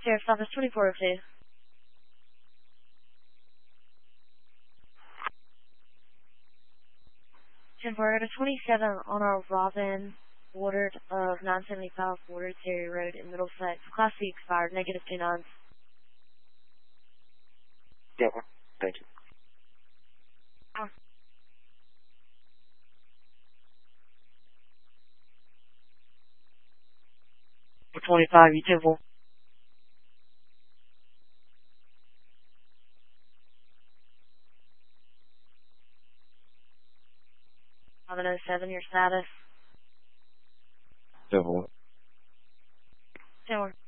Sheriff's Office 2402. We're at a 27 on our Robin Woodard of 975 Woodard Terry Road in Middlesex. Class C expired, negative 29. Yeah, thank you. 25, you 10-4. $707, your status. 10-4. 10-4.